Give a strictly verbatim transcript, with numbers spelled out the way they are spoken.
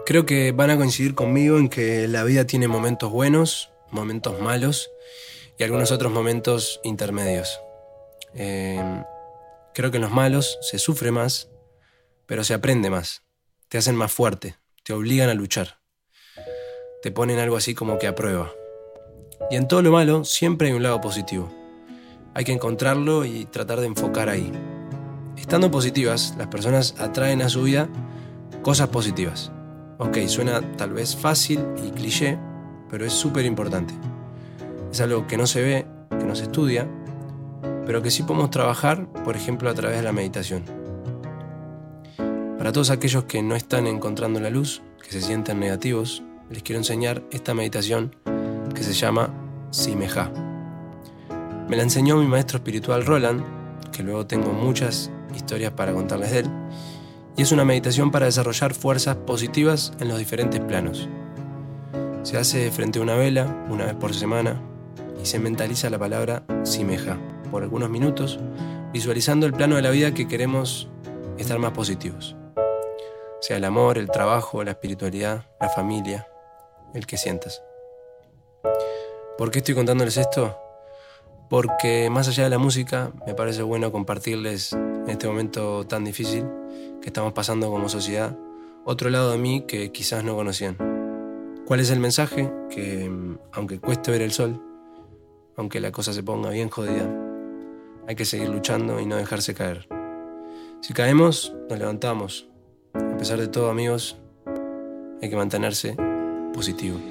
Creo que van a coincidir conmigo en que la vida tiene momentos buenos, momentos malos y algunos otros momentos intermedios. Eh, creo que en los malos se sufre más, pero se aprende más. Te hacen más fuerte, te obligan a luchar. Te ponen algo así como que a prueba. Y en todo lo malo siempre hay un lado positivo. Hay que encontrarlo y tratar de enfocar ahí. Estando positivas, las personas atraen a su vida cosas positivas. Ok, suena tal vez fácil y cliché, pero es súper importante. Es algo que no se ve, que no se estudia, pero que sí podemos trabajar, por ejemplo, a través de la meditación. Para todos aquellos que no están encontrando la luz, que se sienten negativos, les quiero enseñar esta meditación que se llama Simejá. Me la enseñó mi maestro espiritual Roland, que luego tengo muchas historias para contarles de él, y es una meditación para desarrollar fuerzas positivas en los diferentes planos. Se hace frente a una vela, una vez por semana, y se mentaliza la palabra Simejá por algunos minutos, visualizando el plano de la vida que queremos estar más positivos. Sea el amor, el trabajo, la espiritualidad, la familia, el que sientas. ¿Por qué estoy contándoles esto? Porque más allá de la música, me parece bueno compartirles en este momento tan difícil que estamos pasando como sociedad, otro lado de mí que quizás no conocían. ¿Cuál es el mensaje? Que aunque cueste ver el sol, aunque la cosa se ponga bien jodida, hay que seguir luchando y no dejarse caer. Si caemos, nos levantamos. A pesar de todo, amigos, hay que mantenerse positivo.